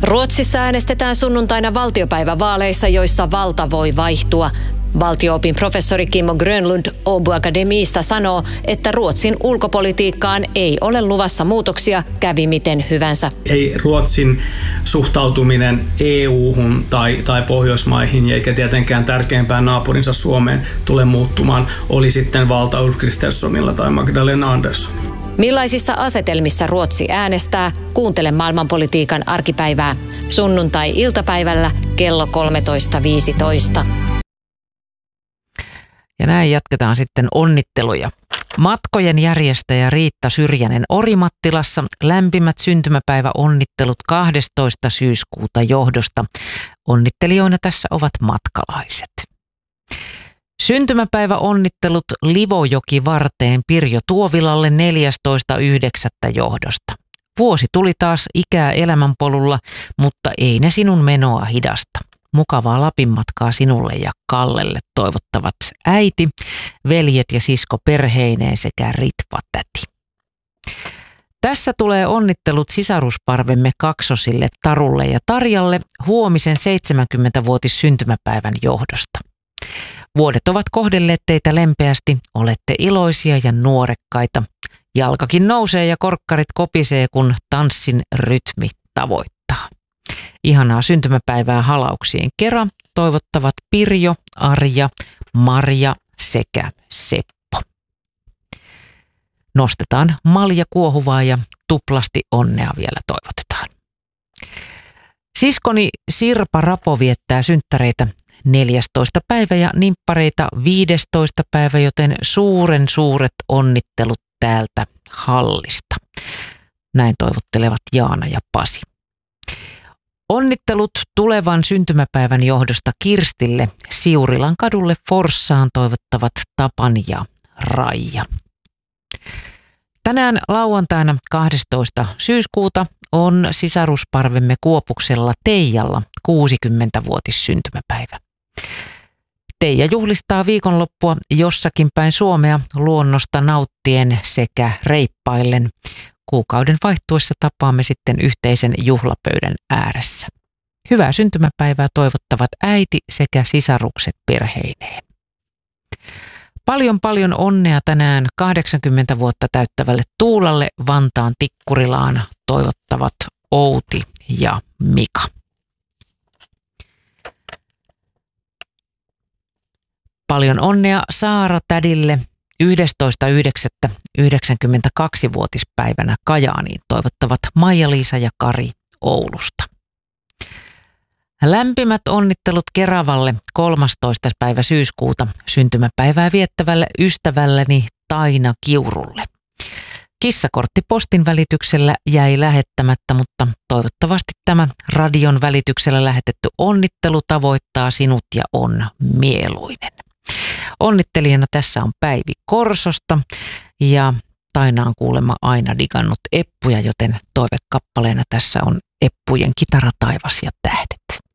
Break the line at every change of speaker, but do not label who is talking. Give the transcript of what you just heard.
Ruotsissa äänestetään sunnuntaina valtiopäivävaaleissa, joissa valta voi vaihtua. Valtio-opin professori Kimmo Grönlund Åbo Akademista sanoo, että Ruotsin ulkopolitiikkaan ei ole luvassa muutoksia, kävi miten hyvänsä.
Ei Ruotsin suhtautuminen EU-hun tai Pohjoismaihin, eikä tietenkään tärkeimpään naapurinsa Suomeen tule muuttumaan, oli sitten valta Ulf Kristerssonilla tai Magdalena Andersson.
Millaisissa asetelmissa Ruotsi äänestää? Kuuntele maailmanpolitiikan arkipäivää sunnuntai-iltapäivällä kello 13.15.
Ja näin jatketaan sitten onnitteluja. Matkojen järjestäjä Riitta Syrjänen Orimattilassa lämpimät syntymäpäiväonnittelut 12. syyskuuta johdosta. Onnittelijoina tässä ovat matkalaiset. Syntymäpäiväonnittelut Livojoki-Varteen Pirjo Tuovilalle 14.9. johdosta. Vuosi tuli taas ikää elämänpolulla, mutta ei ne sinun menoa hidasta. Mukavaa Lapin matkaa sinulle ja Kallelle toivottavat äiti, veljet ja sisko perheineen sekä Ritva-täti. Tässä tulee onnittelut sisarusparvemme kaksosille Tarulle ja Tarjalle huomisen 70-vuotis syntymäpäivän johdosta. Vuodet ovat kohdelleet teitä lempeästi, olette iloisia ja nuorekkaita. Jalkakin nousee ja korkkarit kopisee, kun tanssin rytmi tavoittaa. Ihanaa syntymäpäivää halauksien kera toivottavat Pirjo, Arja, Marja sekä Seppo. Nostetaan malja kuohuvaa ja tuplasti onnea vielä toivotetaan. Siskoni Sirpa Rapo viettää synttäreitä 14. päivä ja nimppareita 15. päivä, joten suuret onnittelut täältä hallista. Näin toivottelevat Jaana ja Pasi. Onnittelut tulevan syntymäpäivän johdosta Kirstille Siurilan kadulle Forssaan toivottavat Tapani ja Raija. Tänään lauantaina 12. syyskuuta on sisarusparvemme Kuopuksella Teijalla 60-vuotis syntymäpäivä. Teija juhlistaa viikonloppua jossakin päin Suomea luonnosta nauttien sekä reippaillen. Kuukauden vaihtuessa tapaamme sitten yhteisen juhlapöydän ääressä. Hyvää syntymäpäivää toivottavat äiti sekä sisarukset perheineen. Paljon onnea tänään 80 vuotta täyttävälle Tuulalle Vantaan Tikkurilaan toivottavat Outi ja Mika. Paljon onnea Saara tädille 11.9.92-vuotispäivänä Kajaaniin toivottavat Maija-Liisa ja Kari Oulusta. Lämpimät onnittelut Keravalle 13. päivä syyskuuta syntymäpäivää viettävälle ystävälleni Taina Kiurulle. Kissakortti postin välityksellä jäi lähettämättä, mutta toivottavasti tämä radion välityksellä lähetetty onnittelu tavoittaa sinut ja on mieluinen. Onnittelijana tässä on Päivi Korsosta ja Taina on kuulemma aina digannut eppuja, joten toivekappaleena tässä on Eppujen Kitara, taivas ja tähdet.